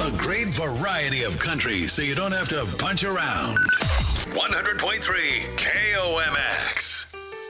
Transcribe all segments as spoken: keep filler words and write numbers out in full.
A great variety of country so you don't have to punch around. one hundred point three K O M X.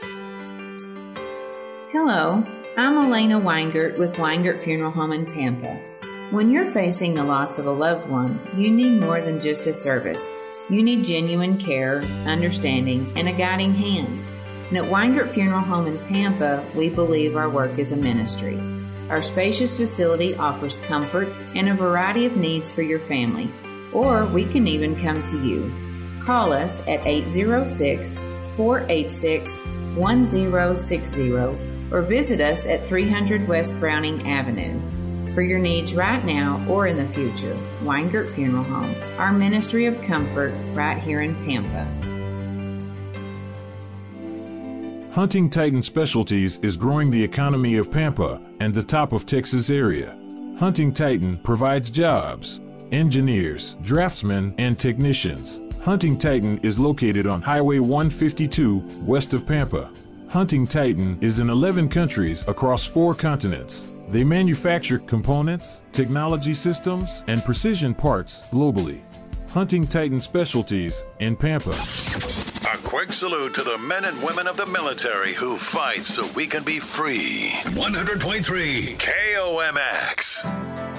Hello, I'm Elena Weingart with Weingart Funeral Home in Pampa. When you're facing the loss of a loved one, you need more than just a service. You need genuine care, understanding, and a guiding hand. And at Weingart Funeral Home in Pampa, we believe our work is a ministry. Our spacious facility offers comfort and a variety of needs for your family, or we can even come to you. Call us at eight zero six, four eight six, one zero six zero or visit us at three hundred West Browning Avenue. For your needs right now or in the future, Weingart Funeral Home, our ministry of comfort right here in Pampa. Hunting Titan Specialties is growing the economy of Pampa and the top of Texas area. Hunting Titan provides jobs, engineers, draftsmen, and technicians. Hunting Titan is located on Highway one fifty-two west of Pampa. Hunting Titan is in eleven countries across four continents. They manufacture components, technology systems, and precision parts globally. Hunting Titan Specialties in Pampa. A quick salute to the men and women of the military who fight so we can be free. one hundred point three K O M X.